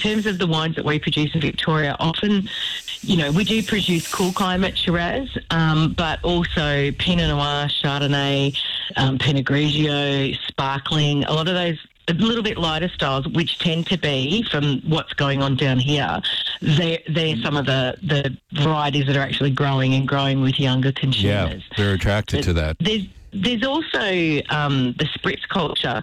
terms of the wines that we produce in Victoria, often, we do produce cool climate Shiraz, but also Pinot Noir, Chardonnay, Pinot Grigio, Sparkling, a lot of those a little bit lighter styles, which tend to be, from what's going on down here, they're some of the varieties that are actually growing with younger consumers. Yeah, they're attracted to that. There's also the spritz culture,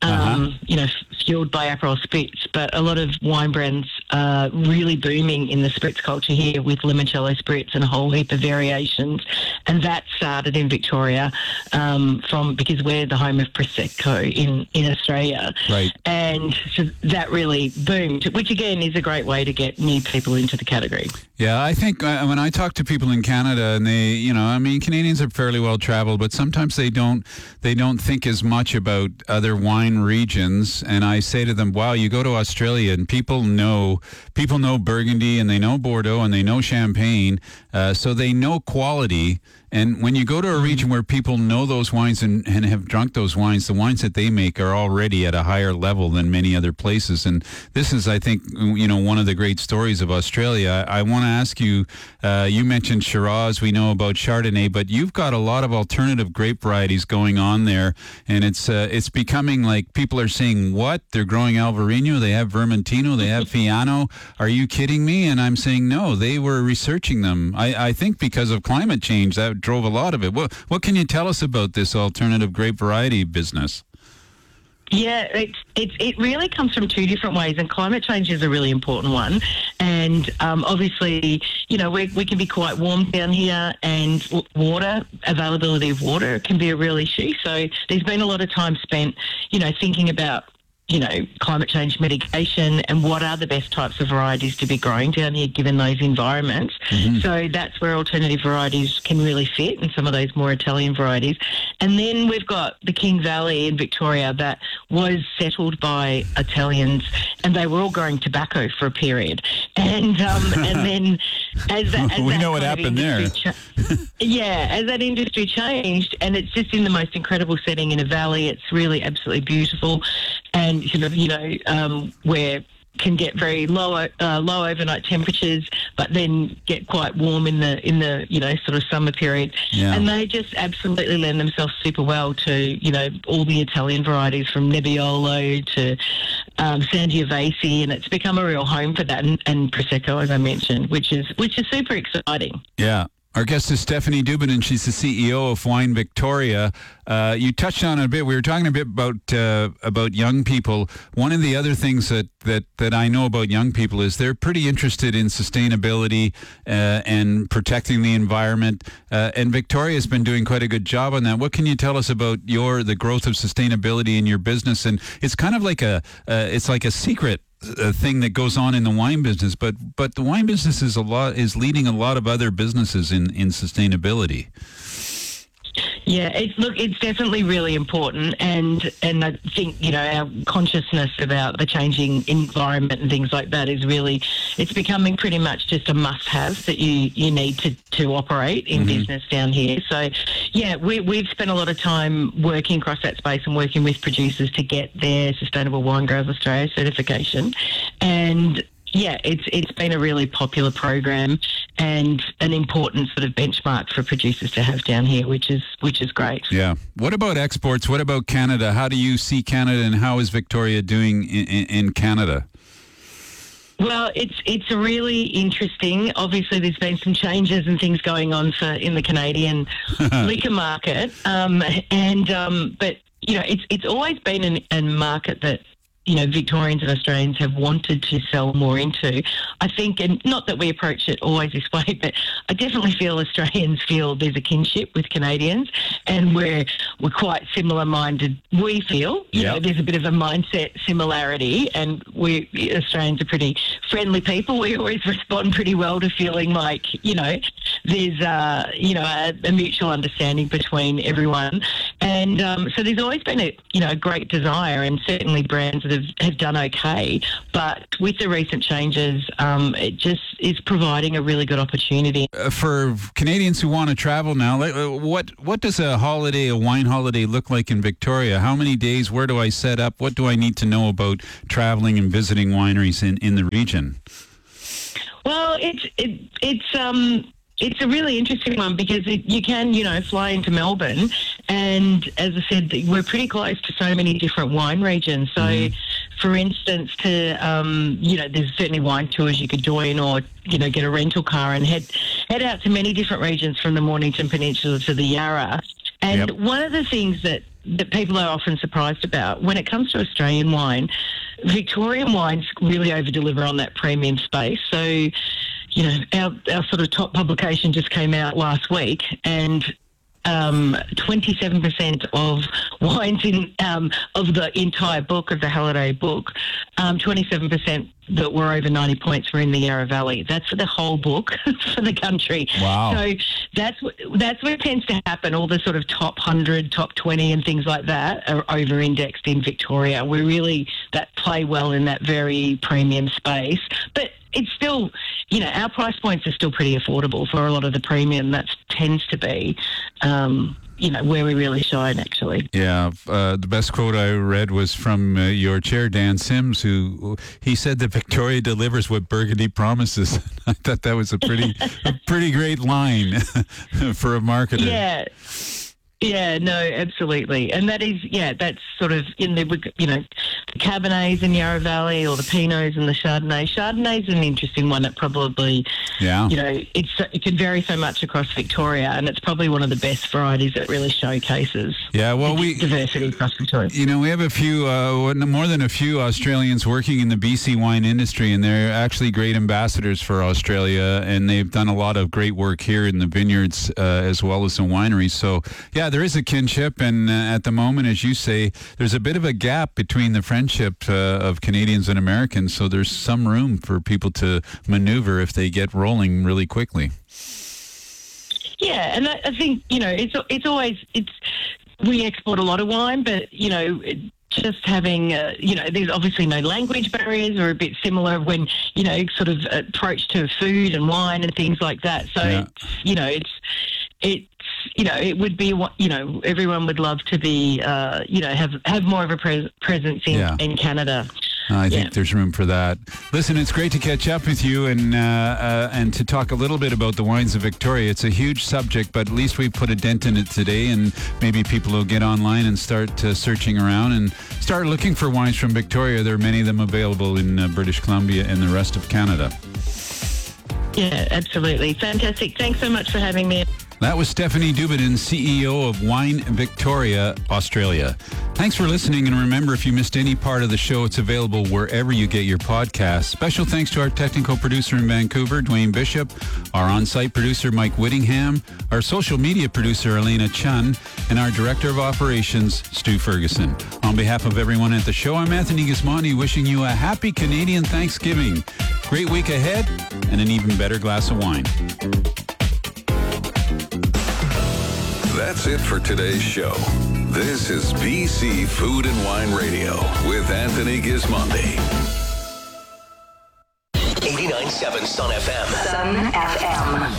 fueled by Aperol Spritz, but a lot of wine brands are really booming in the spritz culture here with limoncello spritz and a whole heap of variations. And that started in Victoria because we're the home of Prosecco in Australia. Right. And so that really boomed, which again is a great way to get new people into the category. Yeah, I think when I talk to people in Canada, and they, Canadians are fairly well traveled, but sometimes they don't think as much about other wine regions. And I say to them, wow, you go to Australia and people know Burgundy and they know Bordeaux and they know Champagne, so they know quality. And when you go to a region where people know those wines and have drunk those wines, the wines that they make are already at a higher level than many other places. And this is, I think, one of the great stories of Australia. I want to ask you, you mentioned Shiraz, we know about Chardonnay, but you've got a lot of alternative grape varieties going on there. And it's becoming like people are saying, what? They're growing Alvarinho, they have Vermentino, they have Fiano. Are you kidding me? And I'm saying, no, they were researching them. I think because of climate change, that drove a lot of it. What can you tell us about this alternative grape variety business? Yeah, it really comes from two different ways, and climate change is a really important one. And obviously, we can be quite warm down here, and availability of water can be a real issue. So there's been a lot of time spent, thinking about climate change mitigation and what are the best types of varieties to be growing down here given those environments. Mm-hmm. So that's where alternative varieties can really fit, and some of those more Italian varieties. And then we've got the King Valley in Victoria that was settled by Italians, and they were all growing tobacco for a period. And then as we know what happened there. As that industry changed, and it's just in the most incredible setting in a valley. It's really absolutely beautiful. And where can get very low overnight temperatures, but then get quite warm in the sort of summer period. Yeah. And they just absolutely lend themselves super well to all the Italian varieties from Nebbiolo to Sangiovese, and it's become a real home for that, and Prosecco, as I mentioned, which is super exciting. Yeah. Our guest is Stephanie Dubin, and she's the CEO of Wine Victoria. You touched on it a bit. We were talking a bit about young people. One of the other things that I know about young people is they're pretty interested in sustainability and protecting the environment. And Victoria's been doing quite a good job on that. What can you tell us about the growth of sustainability in your business? And it's kind of like a secret thing that goes on in the wine business, but the wine business is leading a lot of other businesses in sustainability. Yeah, it's definitely really important, and I think our consciousness about the changing environment and things like that it's becoming pretty much just a must-have that you need to operate in business down here. So yeah, we've spent a lot of time working across that space and working with producers to get their Sustainable Wine Growers Australia certification, and yeah, it's been a really popular program and an important sort of benchmark for producers to have down here, which is great. Yeah. What about exports? What about Canada? How do you see Canada, and how is Victoria doing in Canada? Well, it's really interesting. Obviously, there's been some changes and things going on in the Canadian liquor market, but it's always been a market that Victorians and Australians have wanted to sell more into. I think, and not that we approach it always this way, but I definitely feel Australians feel there's a kinship with Canadians, and we're quite similar-minded. We feel, there's a bit of a mindset similarity, and Australians are pretty friendly people. We always respond pretty well to feeling like, there's a mutual understanding between everyone. And so there's always been a great desire, and certainly brands that have done okay. But with the recent changes, it just is providing a really good opportunity. For Canadians who want to travel now, what does a wine holiday look like in Victoria? How many days? Where do I set up? What do I need to know about traveling and visiting wineries in the region? Well, it's a really interesting one because you can, fly into Melbourne, and as I said, we're pretty close to so many different wine regions. So, for instance, there's certainly wine tours you could join, or get a rental car and head out to many different regions from the Mornington Peninsula to the Yarra. And one of the things that people are often surprised about when it comes to Australian wine, Victorian wines really over-deliver on that premium space. So, our sort of top publication just came out last week, and 27% of wines of the entire book, of the Halliday book, 27% that were over 90 points were in the Yarra Valley. That's for the whole book for the country. Wow. So that's what tends to happen. All the sort of top 100, top 20 and things like that are over-indexed in Victoria. We really that play well in that very premium space. But it's still, our price points are still pretty affordable for a lot of the premium. That tends to be, where we really shine, actually. Yeah. The best quote I read was from your chair, Dan Sims, he said that Victoria delivers what Burgundy promises. I thought that was a pretty great line for a marketer. Yeah. Yeah, no, absolutely. And that is, that's sort of in the, the Cabernets in Yarra Valley, or the Pinots and the Chardonnay. Chardonnay's an interesting one that probably, it can vary so much across Victoria, and it's probably one of the best varieties that really showcases diversity across Victoria. We have a few, more than a few Australians working in the BC wine industry, and they're actually great ambassadors for Australia, and they've done a lot of great work here in the vineyards as well as the wineries. So, there is a kinship, and at the moment, as you say, there's a bit of a gap between the friendship of Canadians and Americans, so there's some room for people to maneuver if they get rolling really quickly. Yeah, and I think, we export a lot of wine, but, just having, there's obviously no language barriers, or a bit similar when, sort of approach to food and wine and things like that. So, it would be, everyone would love to be, have more of a presence in Canada. I think there's room for that. Listen, it's great to catch up with you and to talk a little bit about the wines of Victoria. It's a huge subject, but at least we put a dent in it today, and maybe people will get online and start searching around and start looking for wines from Victoria. There are many of them available in British Columbia and the rest of Canada. Yeah, absolutely. Fantastic. Thanks so much for having me. That was Stephanie Dubedin, CEO of Wine Victoria, Australia. Thanks for listening, and remember, if you missed any part of the show, it's available wherever you get your podcasts. Special thanks to our technical producer in Vancouver, Dwayne Bishop, our on-site producer, Mike Whittingham, our social media producer, Elena Chun, and our director of operations, Stu Ferguson. On behalf of everyone at the show, I'm Anthony Gismondi, wishing you a happy Canadian Thanksgiving. Great week ahead, and an even better glass of wine. That's it for today's show. This is BC Food and Wine Radio with Anthony Gismondi. 89.7 Sun FM. Sun FM.